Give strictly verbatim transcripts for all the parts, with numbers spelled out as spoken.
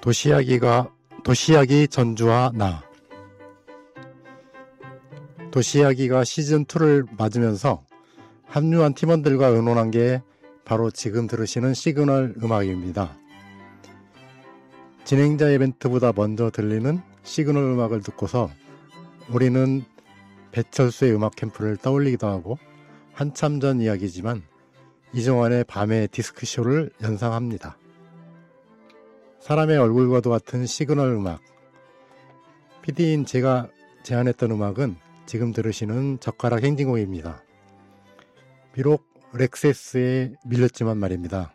도시이야기가 도시이야기 전주와 나. 도시이야기가 시즌이를 맞으면서 합류한 팀원들과 의논한 게 바로 지금 들으시는 시그널 음악입니다. 진행자 이벤트보다 먼저 들리는 시그널 음악을 듣고서 우리는 배철수의 음악 캠프를 떠올리기도 하고 한참 전 이야기지만 이정환의 밤의 디스크쇼를 연상합니다. 사람의 얼굴과도 같은 시그널 음악. 피디인 제가 제안했던 음악은 지금 들으시는 젓가락 행진곡입니다. 비록 렉세스에 밀렸지만 말입니다.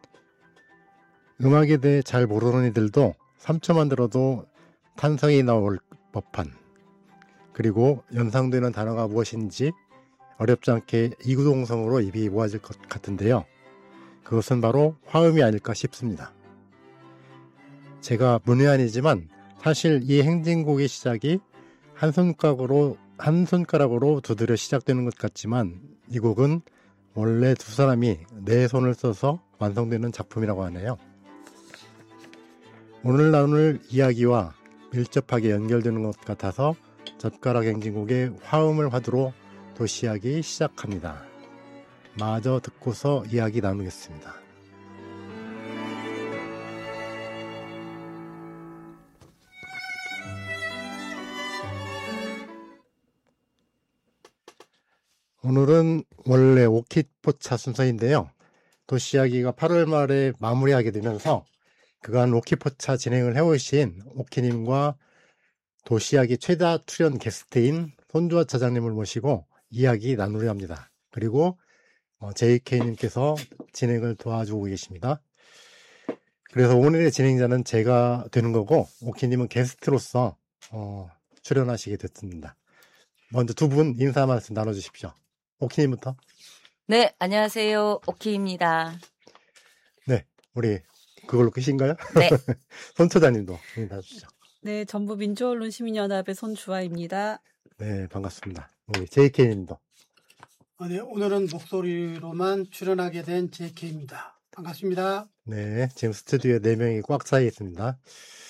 음악에 대해 잘 모르는 이들도 삼 초만 들어도 탄성이 나올 법한, 그리고 연상되는 단어가 무엇인지 어렵지 않게 이구동성으로 입이 모아질 것 같은데요. 그것은 바로 화음이 아닐까 싶습니다. 제가 문외한이지만 사실 이 행진곡의 시작이 한 손가락으로 한 손가락으로 두드려 시작되는 것 같지만 이 곡은 원래 두 사람이 네 손을 써서 완성되는 작품이라고 하네요. 오늘 나눌 이야기와 밀접하게 연결되는 것 같아서 젓가락 행진곡의 화음을 화두로 도시이야기 시작합니다. 마저 듣고서 이야기 나누겠습니다. 오늘은 원래 오키포차 순서인데요. 도시이야기가 팔월 말에 마무리하게 되면서 그간 오키포차 진행을 해오신 오키님과 도시이야기 최다 출연 게스트인 손주아 차장님을 모시고 이야기 나누려 합니다. 그리고 제이케이님께서 진행을 도와주고 계십니다. 그래서 오늘의 진행자는 제가 되는 거고 오키님은 게스트로서 어, 출연하시게 됐습니다. 먼저 두 분 인사 말씀 나눠주십시오. 오키님부터. 네, 안녕하세요. 오키입니다. 네, 우리 그걸로 끝인가요? 네. 손 차장님도 인사해 주시죠. 네, 전북 민주언론 시민연합의 손주아입니다. 네, 반갑습니다. 우리 제이케이님도. 아, 네, 오늘은 목소리로만 출연하게 된 제이케이입니다. 반갑습니다. 네, 지금 스튜디오에 네 명이 꽉 차 있습니다.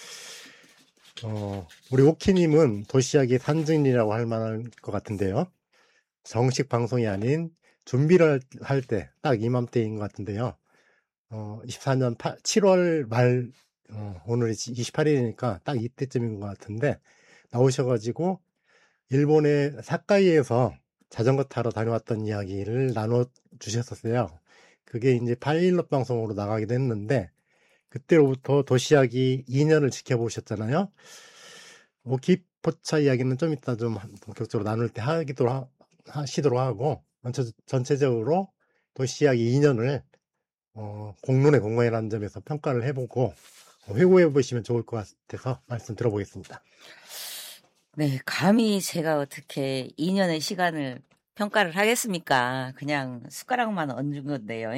어, 우리 오키님은 도시이야기 산증인이라고 할 만한 것 같은데요. 정식 방송이 아닌 준비를 할 때 딱 이맘때인 것 같은데요. 어, 이십사 년 칠월 말, 어, 오늘 이십팔 일이니까 딱 이때쯤인 것 같은데 나오셔가지고 일본의 사카이에서 자전거 타러 다녀왔던 이야기를 나눠주셨었어요. 그게 이제 파일럿 방송으로 나가게 됐는데 그때로부터 도시이야기 이 년을 지켜보셨잖아요. 오키포차 이야기는 좀 이따 좀 본격적으로 나눌 때 하기도 하, 하시도록 하고 전체적으로 도시이야기 이 년을 어, 공론의 공간이라는 점에서 평가를 해보고 회고해 보시면 좋을 것 같아서 말씀 들어보겠습니다. 네, 감히 제가 어떻게 이 년의 시간을 평가를 하겠습니까? 그냥 숟가락만 얹은 건데요.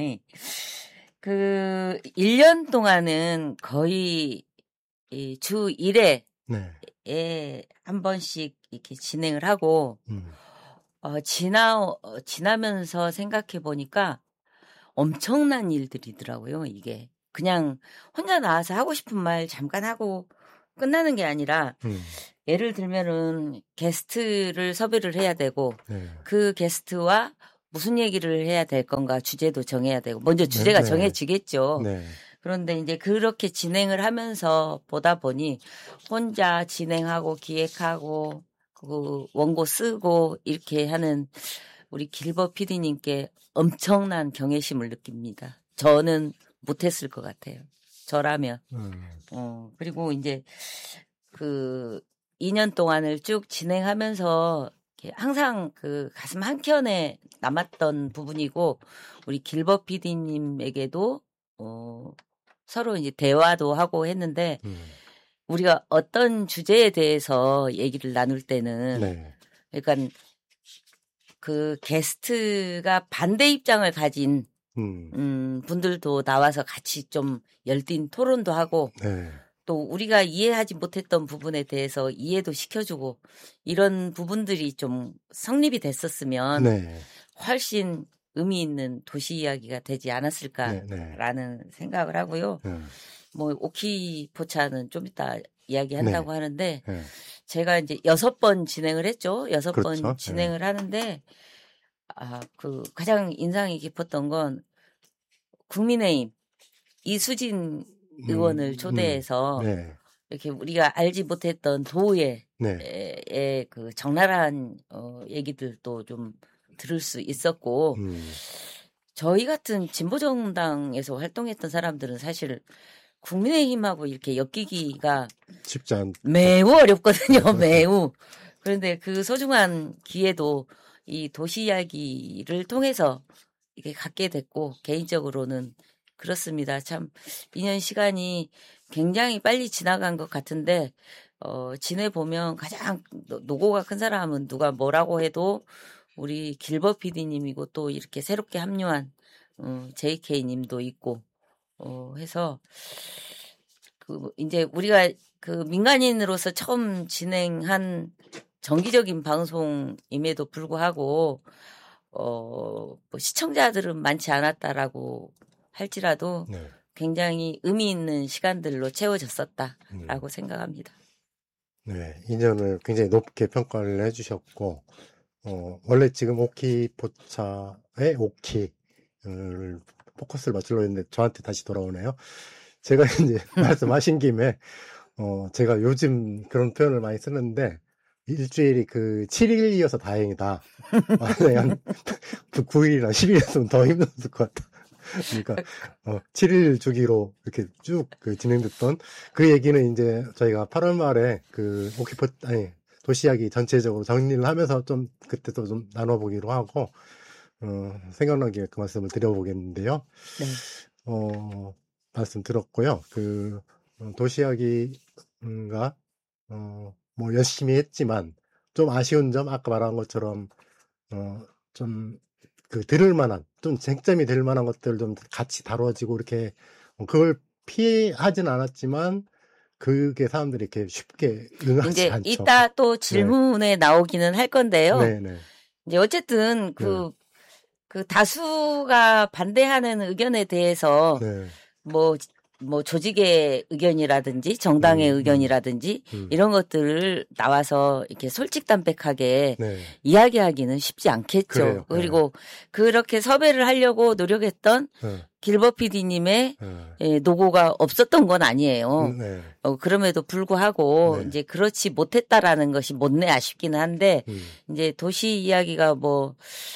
그 일 년 동안은 거의 주 일 회에 네. 한 번씩 이렇게 진행을 하고 음. 어, 지나 어, 지나면서 생각해 보니까 엄청난 일들이더라고요. 이게 그냥 혼자 나와서 하고 싶은 말 잠깐 하고 끝나는 게 아니라 음. 예를 들면은 게스트를 섭외를 해야 되고 네. 그 게스트와 무슨 얘기를 해야 될 건가 주제도 정해야 되고 먼저 주제가 네. 정해지겠죠. 네. 그런데 이제 그렇게 진행을 하면서 보다 보니 혼자 진행하고 기획하고 그 원고 쓰고 이렇게 하는 우리 길버 피디님께 엄청난 경외심을 느낍니다. 저는 못했을 것 같아요. 저라면. 음. 어, 그리고 이제 그 이 년 동안을 쭉 진행하면서 항상 그 가슴 한켠에 남았던 부분이고 우리 길버 피디님에게도 어, 서로 이제 대화도 하고 했는데 음. 우리가 어떤 주제에 대해서 얘기를 나눌 때는 네. 그러니까 그 게스트가 반대 입장을 가진 음. 음, 분들도 나와서 같이 좀 열띤 토론도 하고 네. 또 우리가 이해하지 못했던 부분에 대해서 이해도 시켜주고 이런 부분들이 좀 성립이 됐었으면 네. 훨씬 의미 있는 도시 이야기가 되지 않았을까라는 네, 네. 생각을 하고요. 네. 뭐 오키 포차는 좀 이따 이야기한다고 네. 하는데 네. 제가 이제 여섯 번 진행을 했죠. 여섯 그렇죠. 번 진행을 네. 하는데 아, 그 가장 인상이 깊었던 건 국민의힘 이수진 의원을 음, 초대해서 음, 네. 이렇게 우리가 알지 못했던 도의 네. 에, 그 적나라한 어, 얘기들도 좀 들을 수 있었고 음, 저희 같은 진보정당에서 활동했던 사람들은 사실 국민의힘하고 이렇게 엮이기가 쉽지 않. 매우 어렵거든요. 매우. 그런데 그 소중한 기회도 이 도시 이야기를 통해서 이렇게 갖게 됐고 개인적으로는 그렇습니다. 참 이 년 시간이 굉장히 빨리 지나간 것 같은데 어, 지내보면 가장 노고가 큰 사람은 누가 뭐라고 해도 우리 길버 피디님이고 또 이렇게 새롭게 합류한 어, 제이케이님도 있고 어, 해서 그 이제 우리가 그 민간인으로서 처음 진행한 정기적인 방송임에도 불구하고 어, 뭐 시청자들은 많지 않았다라고 할지라도 네. 굉장히 의미 있는 시간들로 채워졌었다라고 음. 생각합니다. 네, 이 년을 굉장히 높게 평가를 해주셨고, 어, 원래 지금 오키 포차의 오키를 포커스를 맞추려고 했는데 저한테 다시 돌아오네요. 제가 이제 말씀하신 김에, 어, 제가 요즘 그런 표현을 많이 쓰는데, 일주일이 그 칠 일이어서 다행이다. 만약에 한 구 일이나 십 일이었으면 더 힘들었을 것 같다. 그러니까 어, 칠 일 주기로 이렇게 쭉 그 진행됐던 그 얘기는 이제 저희가 팔월 말에 그 오키포 아니 도시 이야기 전체적으로 정리를 하면서 좀 그때 또 좀 나눠보기로 하고 어, 생각나게 그 말씀을 드려보겠는데요. 네. 어, 말씀 들었고요. 그 어, 도시 이야기가 어, 뭐 열심히 했지만 좀 아쉬운 점 아까 말한 것처럼 어, 좀 그 들을 만한 좀 쟁점이 될 만한 것들 좀 같이 다뤄지고 이렇게 그걸 피하진 않았지만 그게 사람들이 이렇게 쉽게 응하지 이제 않죠. 이따 또 질문에 네. 나오기는 할 건데요. 네, 네. 이제 어쨌든 그, 네. 그 다수가 반대하는 의견에 대해서 네. 뭐 뭐 조직의 의견이라든지 정당의 음, 의견이라든지 음. 이런 것들을 나와서 이렇게 솔직담백하게 네. 이야기하기는 쉽지 않겠죠. 그래요. 그리고 네. 그렇게 섭외를 하려고 노력했던 네. 길버 피디님의 네. 노고가 없었던 건 아니에요. 음, 네. 어, 그럼에도 불구하고 네. 이제 그렇지 못했다라는 것이 못내 아쉽기는 한데 음. 이제 도시 이야기가 뭐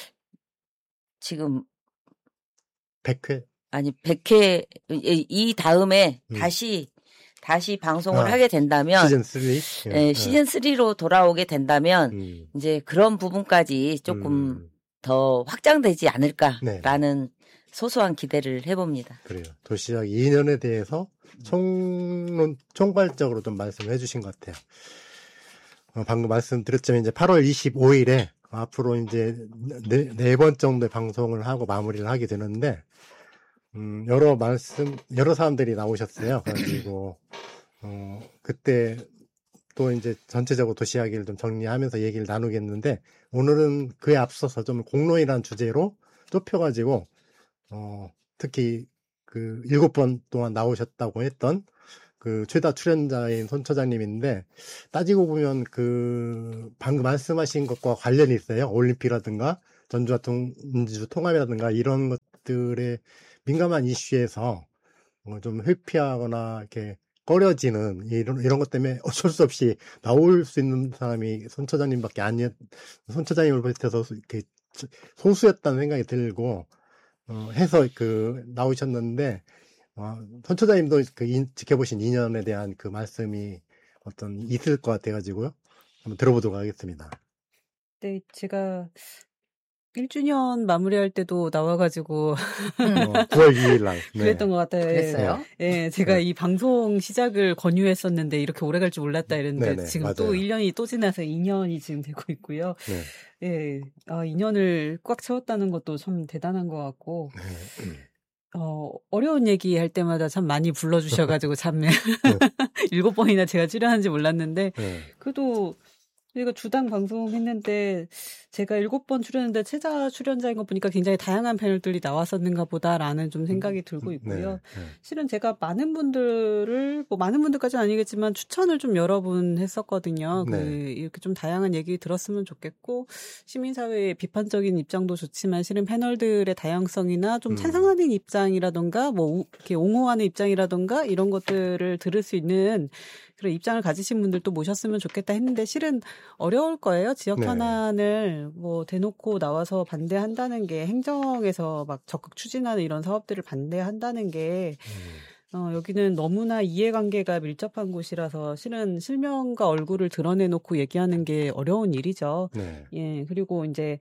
지금 백 회 아니 백 회 이 다음에 음. 다시 다시 방송을 아, 하게 된다면 시즌 쓰리 예, 시즌 쓰리로 돌아오게 된다면 음. 이제 그런 부분까지 조금 음. 더 확장되지 않을까라는 네. 소소한 기대를 해봅니다. 그래요. 도시락 이 년에 대해서 총 총괄적으로 좀 말씀해 주신 것 같아요. 어, 방금 말씀드렸지만 이제 팔월 이십오일에 앞으로 이제 네, 네 번 정도의 방송을 하고 마무리를 하게 되는데. 음, 여러 말씀, 여러 사람들이 나오셨어요. 그래가지고, 어, 그때 또 이제 전체적으로 도시 이야기를 좀 정리하면서 얘기를 나누겠는데, 오늘은 그에 앞서서 좀 공론이라는 주제로 좁혀가지고, 어, 특히 그 일곱 번 동안 나오셨다고 했던 그 최다 출연자인 손 처장님인데, 따지고 보면 그 방금 말씀하신 것과 관련이 있어요. 올림픽이라든가, 전주와 민주 통합이라든가 이런 것들의 민감한 이슈에서 좀 회피하거나 이렇게 꺼려지는 이런 이런 것 때문에 어쩔 수 없이 나올 수 있는 사람이 손 처장님밖에 아니었 손 처장님을 비롯해서 이렇게 소수였다는 생각이 들고 어, 해서 그 나오셨는데 어, 손 처장님도 그 인, 지켜보신 이 년에 대한 그 말씀이 어떤 있을 것 같아가지고요. 한번 들어보도록 하겠습니다. 네, 제가 일 주년 마무리할 때도 나와가지고 어, 구월 이일 날 네. 그랬던 것 같아요. 그랬어요? 예, 네, 제가 네. 이 방송 시작을 권유했었는데 이렇게 오래 갈 줄 몰랐다 이랬는데 네네, 지금 맞아요. 또 일 년이 또 지나서 이 년이 지금 되고 있고요. 네, 네. 아, 이 년을 꽉 채웠다는 것도 참 대단한 것 같고 네. 어, 어려운 얘기 할 때마다 참 많이 불러주셔가지고 참 일곱 번이나 제가 출연한지 몰랐는데 네. 그래도 저희가 주당 방송했는데 제가 일곱 번 출연했는데 최다 출연자인 거 보니까 굉장히 다양한 패널들이 나왔었는가 보다라는 좀 생각이 들고 있고요. 네, 네. 실은 제가 많은 분들을 뭐 많은 분들까지는 아니겠지만 추천을 좀 여러 분 했었거든요. 네. 그 이렇게 좀 다양한 얘기 들었으면 좋겠고 시민사회의 비판적인 입장도 좋지만 실은 패널들의 다양성이나 좀 찬성하는 음. 입장이라던가 뭐 이렇게 옹호하는 입장이라던가 이런 것들을 들을 수 있는 그런 입장을 가지신 분들도 모셨으면 좋겠다 했는데 실은 어려울 거예요. 지역 현안을 네. 뭐 대놓고 나와서 반대한다는 게 행정에서 막 적극 추진하는 이런 사업들을 반대한다는 게 음. 어, 여기는 너무나 이해관계가 밀접한 곳이라서 실은 실명과 얼굴을 드러내놓고 얘기하는 게 어려운 일이죠. 네. 예, 그리고 이제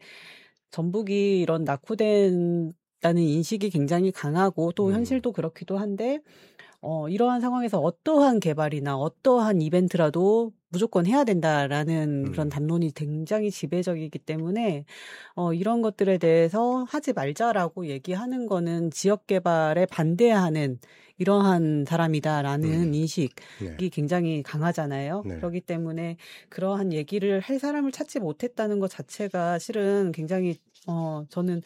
전북이 이런 낙후된다는 인식이 굉장히 강하고 또 음. 현실도 그렇기도 한데 어, 이러한 상황에서 어떠한 개발이나 어떠한 이벤트라도 무조건 해야 된다라는 음. 그런 담론이 굉장히 지배적이기 때문에 어, 이런 것들에 대해서 하지 말자라고 얘기하는 거는 지역 개발에 반대하는 이러한 사람이다라는 음. 인식이 네. 굉장히 강하잖아요. 네. 그렇기 때문에 그러한 얘기를 할 사람을 찾지 못했다는 것 자체가 실은 굉장히 어, 저는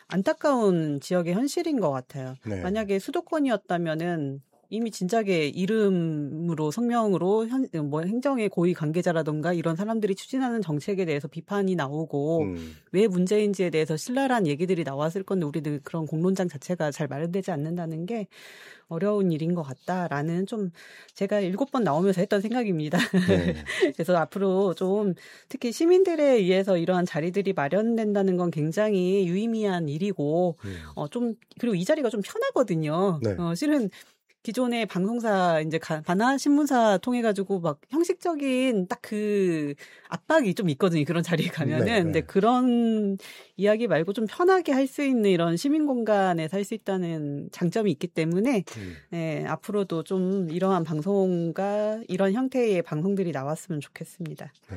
안타까운 지역의 현실인 것 같아요. 네. 만약에 수도권이었다면은 이미 진작에 이름으로 성명으로 현, 뭐 행정의 고위 관계자라던가 이런 사람들이 추진하는 정책에 대해서 비판이 나오고 음. 왜 문제인지에 대해서 신랄한 얘기들이 나왔을 건데 우리는 그런 공론장 자체가 잘 마련되지 않는다는 게 어려운 일인 것 같다라는 좀 제가 일곱 번 나오면서 했던 생각입니다. 네. 그래서 앞으로 좀 특히 시민들에 의해서 이러한 자리들이 마련된다는 건 굉장히 유의미한 일이고 음. 어, 좀 그리고 이 자리가 좀 편하거든요. 네. 어, 실은 기존의 방송사 이제 반환 신문사 통해 가지고 막 형식적인 딱 그 압박이 좀 있거든요. 그런 자리에 가면은. 네, 네. 근데 그런 이야기 말고 좀 편하게 할 수 있는 이런 시민 공간에서 할 수 있다는 장점이 있기 때문에 음. 네, 앞으로도 좀 이러한 방송과 이런 형태의 방송들이 나왔으면 좋겠습니다. 네.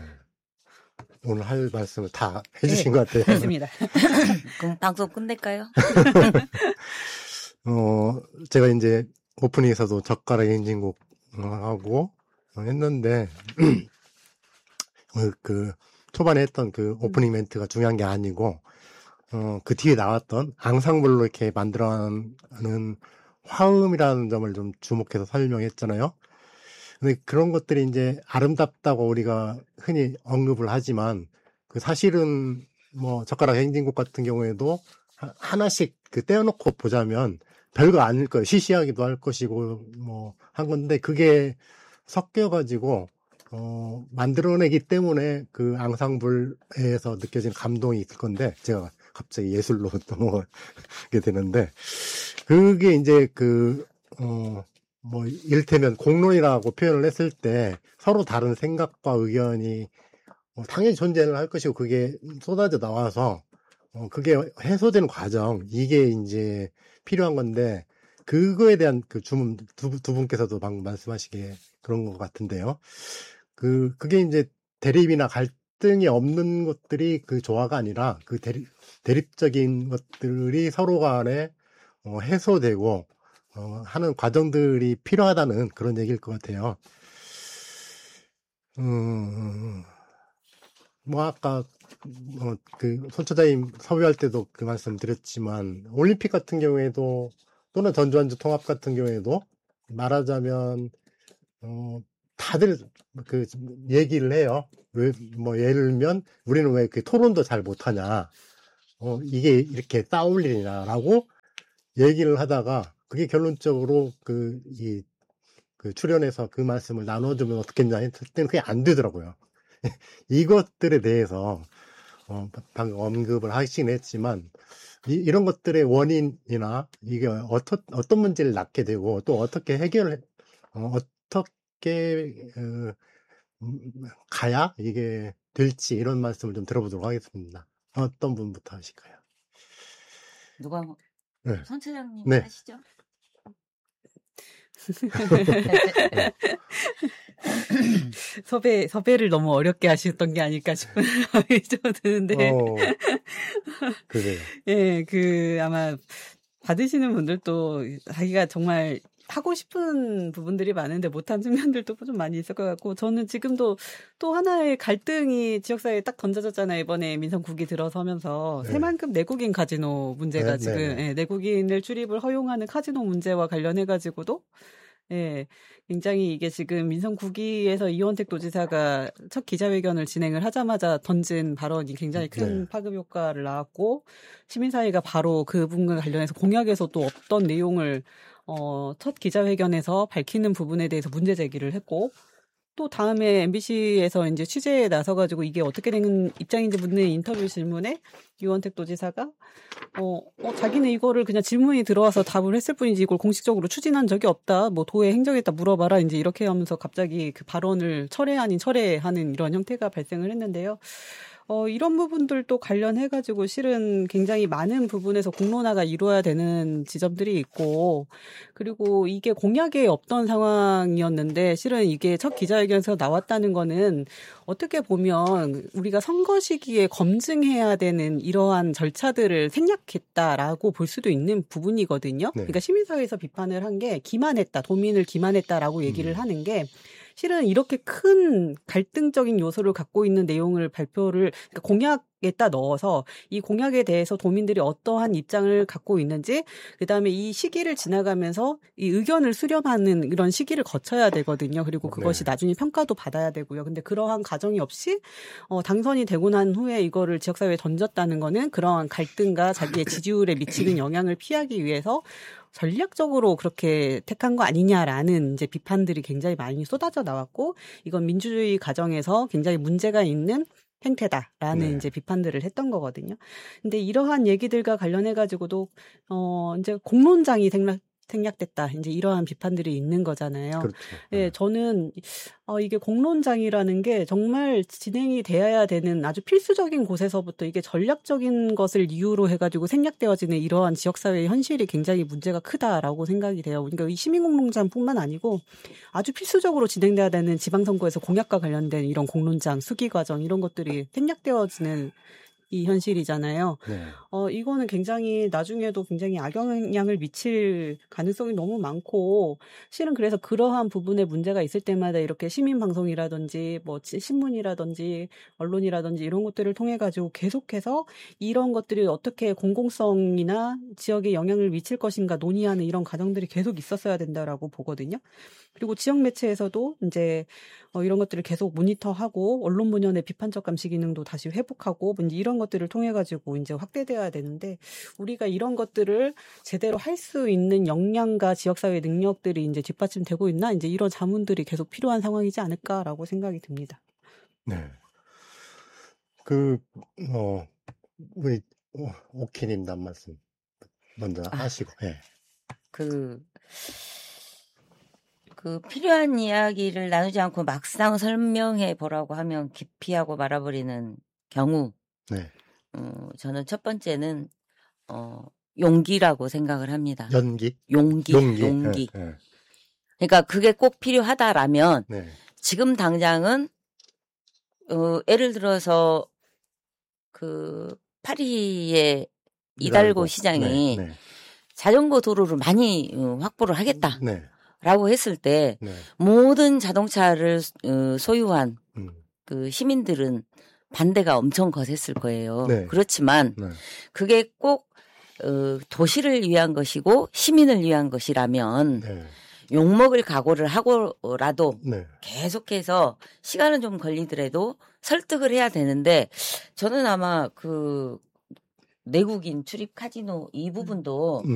오늘 할 말씀을 다 해주신 네, 것 같아요. 그렇습니다. 그럼 방송 끝낼까요? 어, 제가 이제 오프닝에서도 젓가락 행진곡 하고 했는데 그 초반에 했던 그 오프닝 멘트가 중요한 게 아니고 어, 그 뒤에 나왔던 앙상블로 이렇게 만들어가는 화음이라는 점을 좀 주목해서 설명했잖아요. 근데 그런 것들이 이제 아름답다고 우리가 흔히 언급을 하지만 그 사실은 뭐 젓가락 행진곡 같은 경우에도 하나씩 그 떼어놓고 보자면 별거 아닐 거예요. 시시하기도 할 것이고 뭐 한 건데 그게 섞여가지고 어 만들어내기 때문에 그 앙상블에서 느껴지는 감동이 있을 건데 제가 갑자기 예술로 넘어가게 되는데 그게 이제 그 어 뭐 이를테면 공론이라고 표현을 했을 때 서로 다른 생각과 의견이 어 당연히 존재를 할 것이고 그게 쏟아져 나와서 어 그게 해소되는 과정 이게 이제 필요한 건데 그거에 대한 그 주문 두, 두 분께서도 방금 말씀하시기에 그런 것 같은데요. 그 그게 이제 대립이나 갈등이 없는 것들이 그 조화가 아니라 그 대립 대립적인 것들이 서로 간에 어, 해소되고 어, 하는 과정들이 필요하다는 그런 얘기일 것 같아요. 음, 뭐 아까 어, 그 손초자님 섭외할 때도 그 말씀 드렸지만 올림픽 같은 경우에도 또는 전주완주 통합 같은 경우에도 말하자면 어, 다들 그 얘기를 해요. 왜 뭐 예를 들면 우리는 왜 그 토론도 잘 못하냐, 어, 이게 이렇게 싸울 일이냐라고 얘기를 하다가 그게 결론적으로 그 이 그 출연해서 그 말씀을 나눠주면 어떻겠냐 했을 때는 그게 안 되더라고요. 이것들에 대해서 어, 방금 언급을 하시긴 했지만 이, 이런 것들의 원인이나 이게 어떠, 어떤 문제를 낳게 되고 또 어떻게 해결을 어, 어떻게 어, 가야 이게 될지 이런 말씀을 좀 들어보도록 하겠습니다. 어떤 분부터 하실까요? 누가 네. 손 차장님 네. 하시죠? 섭외, 섭외를 너무 어렵게 하셨던 게 아닐까 싶은 생각이 좀 드는데. 어, 그래요. 예, 그, 아마, 받으시는 분들도 자기가 정말 하고 싶은 부분들이 많은데 못한 측면들도 좀 많이 있을 것 같고 저는 지금도 또 하나의 갈등이 지역사회에 딱 던져졌잖아요. 이번에 민선국이 들어서면서 네. 새만금 내국인 카지노 문제가 네, 지금 네, 네. 네, 내국인을 출입을 허용하는 카지노 문제와 관련해가지고도 예, 굉장히 이게 지금 민선국이에서 이원택 도지사가 첫 기자회견을 진행을 하자마자 던진 발언이 굉장히 큰 네. 파급 효과를 낳았고 시민사회가 바로 그 부분과 관련해서 공약에서 또 어떤 내용을 어, 첫 기자회견에서 밝히는 부분에 대해서 문제 제기를 했고 또 다음에 엠비씨에서 이제 취재에 나서가지고 이게 어떻게 된 입장인지 묻는 인터뷰 질문에 유원택 도지사가 어, 어, 자기는 이거를 그냥 질문이 들어와서 답을 했을 뿐이지 이걸 공식적으로 추진한 적이 없다. 뭐 도에 행정했다 물어봐라. 이제 이렇게 하면서 갑자기 그 발언을 철회 아닌 철회하는 이런 형태가 발생을 했는데요. 어, 이런 부분들도 관련해가지고 실은 굉장히 많은 부분에서 공론화가 이루어야 되는 지점들이 있고, 그리고 이게 공약에 없던 상황이었는데, 실은 이게 첫 기자회견에서 나왔다는 거는 어떻게 보면 우리가 선거 시기에 검증해야 되는 이러한 절차들을 생략했다라고 볼 수도 있는 부분이거든요. 네. 그러니까 시민사회에서 비판을 한 게 기만했다, 도민을 기만했다라고 얘기를 음. 하는 게 실은 이렇게 큰 갈등적인 요소를 갖고 있는 내용을 발표를 그러니까 공약에다 넣어서 이 공약에 대해서 도민들이 어떠한 입장을 갖고 있는지 그다음에 이 시기를 지나가면서 이 의견을 수렴하는 이런 시기를 거쳐야 되거든요. 그리고 그것이 네. 나중에 평가도 받아야 되고요. 근데 그러한 과정이 없이 어, 당선이 되고 난 후에 이거를 지역사회에 던졌다는 거는 그러한 갈등과 자기의 지지율에 미치는 영향을 피하기 위해서 전략적으로 그렇게 택한 거 아니냐라는 이제 비판들이 굉장히 많이 쏟아져 나왔고 이건 민주주의 과정에서 굉장히 문제가 있는 행태다라는 네. 이제 비판들을 했던 거거든요. 근데 이러한 얘기들과 관련해 가지고도 어 이제 공론장이 생략 생략됐다. 이제 이러한 비판들이 있는 거잖아요. 그렇죠. 예, 저는 어, 이게 공론장이라는 게 정말 진행이 되어야 되는 아주 필수적인 곳에서부터 이게 전략적인 것을 이유로 해가지고 생략되어지는 이러한 지역사회의 현실이 굉장히 문제가 크다라고 생각이 돼요. 그러니까 이 시민공론장뿐만 아니고 아주 필수적으로 진행돼야 되는 지방선거에서 공약과 관련된 이런 공론장, 수기과정 이런 것들이 생략되어지는 이 현실이잖아요. 네. 어, 이거는 굉장히 나중에도 굉장히 악영향을 미칠 가능성이 너무 많고, 실은 그래서 그러한 부분에 문제가 있을 때마다 이렇게 시민방송이라든지, 뭐, 신문이라든지, 언론이라든지 이런 것들을 통해가지고 계속해서 이런 것들이 어떻게 공공성이나 지역에 영향을 미칠 것인가 논의하는 이런 과정들이 계속 있었어야 된다라고 보거든요. 그리고 지역 매체에서도 이제 어, 이런 것들을 계속 모니터하고 언론 본연의 비판적 감시 기능도 다시 회복하고 이제 이런 것들을 통해 가지고 이제 확대되어야 되는데 우리가 이런 것들을 제대로 할 수 있는 역량과 지역사회 능력들이 이제 뒷받침되고 있나 이제 이런 자문들이 계속 필요한 상황이지 않을까라고 생각이 듭니다. 네. 그 어 우리 오키님 단 말씀 먼저 아, 하시고. 예. 네. 그. 그 필요한 이야기를 나누지 않고 막상 설명해 보라고 하면 기피하고 말아버리는 경우, 네. 어, 저는 첫 번째는 어, 용기라고 생각을 합니다. 연기? 용기, 용기. 용기. 네, 네. 그러니까 그게 꼭 필요하다라면 네. 지금 당장은 어, 예를 들어서 그 파리의 이달고 시장이 네, 네. 자전거 도로를 많이 어, 확보를 하겠다. 네. 라고 했을 때 네. 모든 자동차를 소유한 음. 그 시민들은 반대가 엄청 거셌을 거예요. 네. 그렇지만 네. 그게 꼭 도시를 위한 것이고 시민을 위한 것이라면 네. 욕먹을 각오를 하고라도 네. 계속해서 시간은 좀 걸리더라도 설득을 해야 되는데 저는 아마 그 내국인 출입 카지노 이 부분도 음.